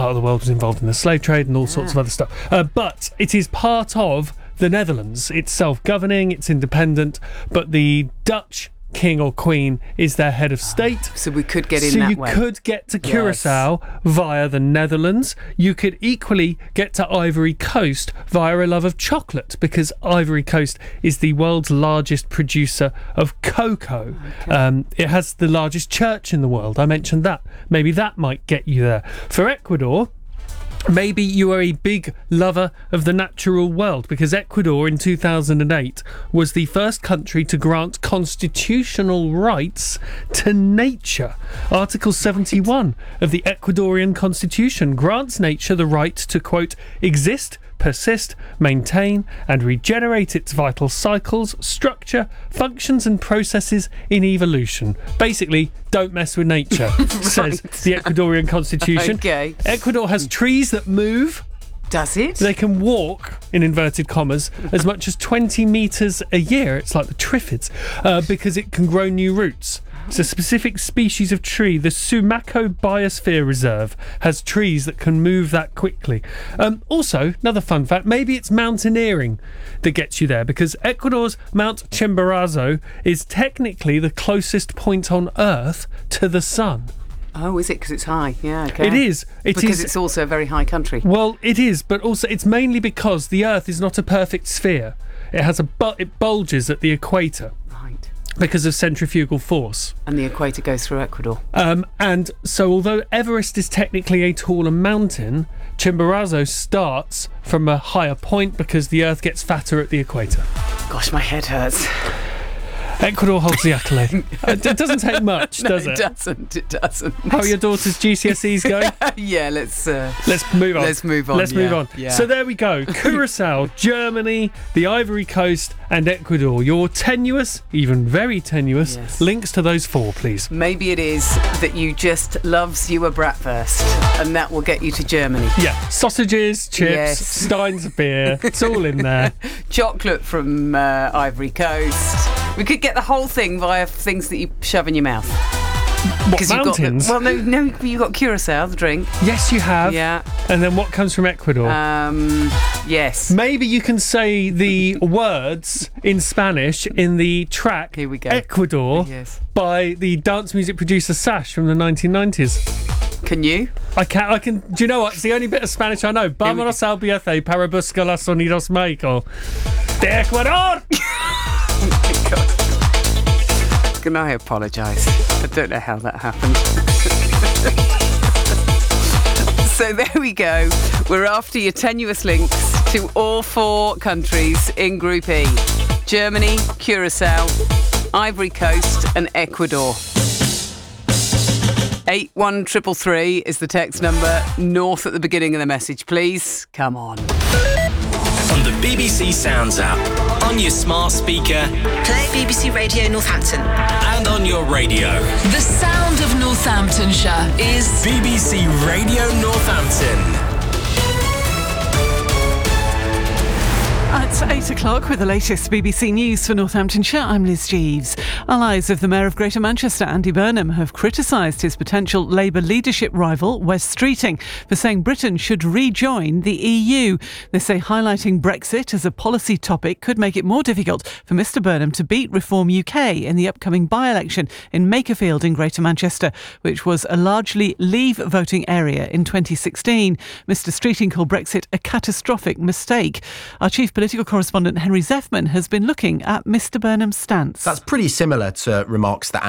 part of the world was involved in the slave trade and all sorts of other stuff. But it is part of the Netherlands. It's self-governing, it's independent, but the Dutch king or queen is their head of state. So we could get in that way. So you could get to Curacao via the Netherlands. You could equally get to Ivory Coast via a love of chocolate, because Ivory Coast is the world's largest producer of cocoa. Okay. It has the largest church in the world. I mentioned that. Maybe that might get you there. For Ecuador, maybe you are a big lover of the natural world, because Ecuador in 2008 was the first country to grant constitutional rights to nature. Article 71 of the Ecuadorian Constitution grants nature the right to, quote, exist, persist, maintain and regenerate its vital cycles, structure, functions and processes in evolution. Basically, don't mess with nature, says the Ecuadorian Constitution. Okay. Ecuador has trees that move. Does it? They can walk, in inverted commas, as much as 20 metres a year. It's like the Triffids, because it can grow new roots. It's a specific species of tree. The Sumaco Biosphere Reserve has trees that can move that quickly. Also, another fun fact, maybe it's mountaineering that gets you there, because Ecuador's Mount Chimborazo is technically the closest point on Earth to the sun. Oh, is it? Because it's high? Yeah, okay. It is. Because it's also a very high country. Well, it is, but also it's mainly because the Earth is not a perfect sphere. It has it bulges at the equator. Right. Because of centrifugal force. And the equator goes through Ecuador. And so although Everest is technically a taller mountain, Chimborazo starts from a higher point because the Earth gets fatter at the equator. Gosh, my head hurts. Ecuador holds the accolade. It doesn't take much, does it? It doesn't. How are your daughter's GCSEs going? Yeah, let's move on. Let's move on. Let's move on. Yeah. So there we go. Curacao, Germany, the Ivory Coast and Ecuador. Your tenuous, even very tenuous, links to those four, please. Maybe it is that you just loves you a bratwurst, and that will get you to Germany. Yeah. Sausages, chips, Steins beer. It's all in there. Chocolate from Ivory Coast. We could get the whole thing via things that you shove in your mouth. What, mountains? No, you got Curacao, the drink. Yes, you have. Yeah. And then what comes from Ecuador? Yes. Maybe you can say the words in Spanish in the track Here we go. Ecuador by the dance music producer Sash from the 1990s. Can you? I can. Do you know what? It's the only bit of Spanish I know. Vámonos al viaje para buscar los sonidos México de Ecuador. Oh my God. Can I apologise? I don't know how that happened. So there we go. We're after your tenuous links to all four countries in Group E. Germany, Curacao, Ivory Coast and Ecuador. 81333 is the text number. North at the beginning of the message, please. Come on. On the BBC Sounds app, on your smart speaker, play BBC Radio Northampton, and on your radio. The sound of Northamptonshire is BBC Radio Northampton. It's 8 o'clock with the latest BBC News for Northamptonshire. I'm Liz Jeeves. Allies of the Mayor of Greater Manchester, Andy Burnham, have criticised his potential Labour leadership rival, Wes Streeting, for saying Britain should rejoin the EU. They say highlighting Brexit as a policy topic could make it more difficult for Mr Burnham to beat Reform UK in the upcoming by-election in Makerfield in Greater Manchester, which was a largely Leave voting area in 2016. Mr Streeting called Brexit a catastrophic mistake. Our chief political correspondent Henry Zeffman has been looking at Mr Burnham's stance. That's pretty similar to remarks that